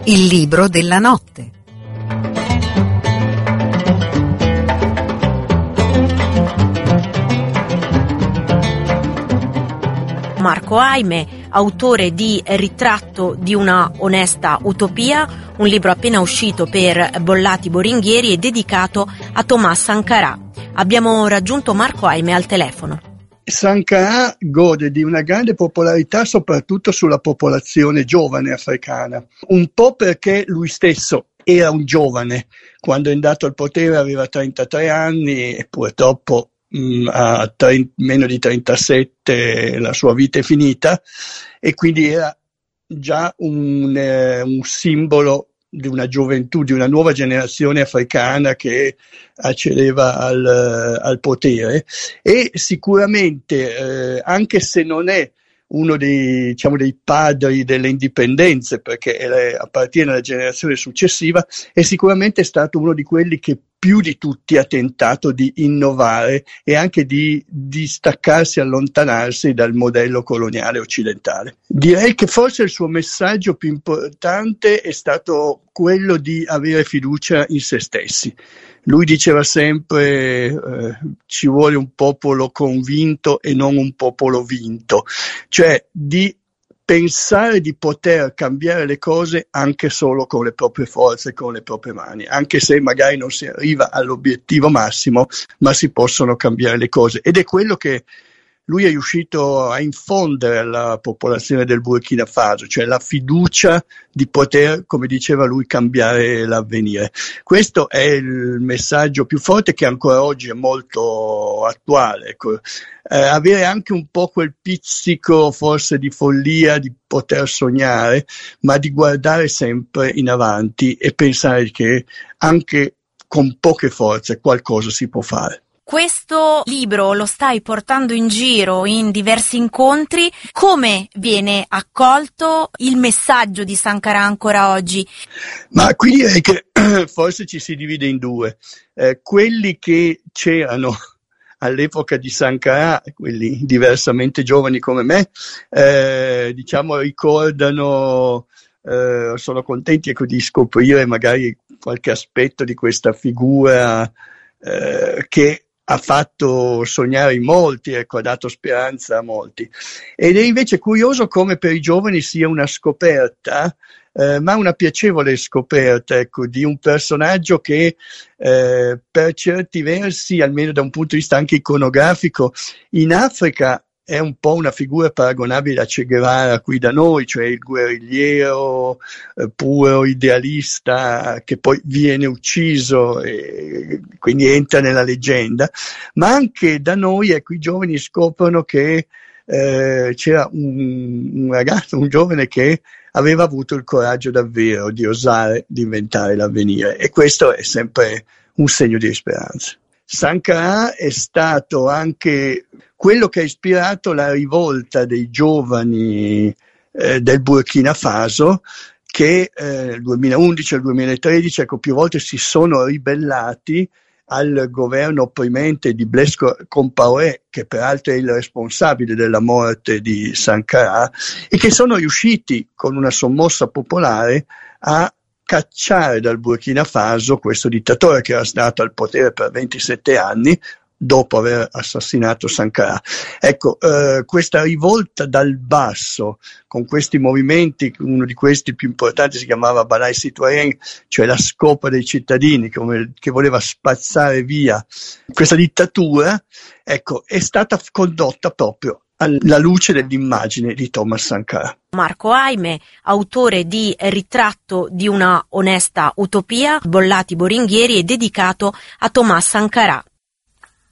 Il libro della notte. Marco Aime, autore di Ritratto di una onesta utopia, un libro appena uscito per Bollati Boringhieri e dedicato a Thomas Sankara. Abbiamo raggiunto Marco Aime al telefono. Sankara gode di una grande popolarità soprattutto sulla popolazione giovane africana, un po' perché lui stesso era un giovane, quando è andato al potere aveva 33 anni e purtroppo a meno di 37 la sua vita è finita, e quindi era già un simbolo di una gioventù, di una nuova generazione africana che accedeva al potere, e sicuramente anche se non è uno dei padri delle indipendenze, perché appartiene alla generazione successiva, è sicuramente stato uno di quelli che più di tutti ha tentato di innovare e anche di distaccarsi, allontanarsi dal modello coloniale occidentale. Direi che forse il suo messaggio più importante è stato quello di avere fiducia in se stessi. Lui diceva sempre ci vuole un popolo convinto e non un popolo vinto, cioè di pensare di poter cambiare le cose anche solo con le proprie forze, con le proprie mani, anche se magari non si arriva all'obiettivo massimo, ma si possono cambiare le cose. Ed è quello che lui è riuscito a infondere alla popolazione del Burkina Faso, cioè la fiducia di poter, come diceva lui, cambiare l'avvenire. Questo è il messaggio più forte, che ancora oggi è molto attuale. Ecco. Avere anche un po' quel pizzico forse di follia, di poter sognare, ma di guardare sempre in avanti e pensare che anche con poche forze qualcosa si può fare. Questo libro lo stai portando in giro in diversi incontri. Come viene accolto il messaggio di Sankara ancora oggi? Ma qui direi che forse ci si divide in due. Quelli che c'erano all'epoca di Sankara, quelli diversamente giovani come me, ricordano, sono contenti di scoprire magari qualche aspetto di questa figura che ha fatto sognare in molti, ecco, ha dato speranza a molti. Ed è invece curioso come per i giovani sia una scoperta, ma una piacevole scoperta, ecco, di un personaggio che per certi versi, almeno da un punto di vista anche iconografico, in Africa è un po' una figura paragonabile a Che Guevara qui da noi, cioè il guerrigliero puro, idealista, che poi viene ucciso e quindi entra nella leggenda. Ma anche da noi, ecco, i giovani scoprono che c'era un ragazzo, un giovane che aveva avuto il coraggio davvero di osare di inventare l'avvenire, e questo è sempre un segno di speranza. Sankara è stato anche quello che ha ispirato la rivolta dei giovani del Burkina Faso, che nel 2011 e nel 2013 più volte si sono ribellati al governo opprimente di Blaise Compaoré, che peraltro è il responsabile della morte di Sankara, e che sono riusciti con una sommossa popolare a cacciare dal Burkina Faso questo dittatore che era stato al potere per 27 anni dopo aver assassinato Sankara. Ecco, questa rivolta dal basso, con questi movimenti, uno di questi più importanti si chiamava Bataille Citoyenne, cioè la scopa dei cittadini, che voleva spazzare via questa dittatura, ecco, è stata condotta proprio alla luce dell'immagine di Thomas Sankara. Marco Aime, autore di Ritratto di una onesta utopia, Bollati Boringhieri, e dedicato a Thomas Sankara.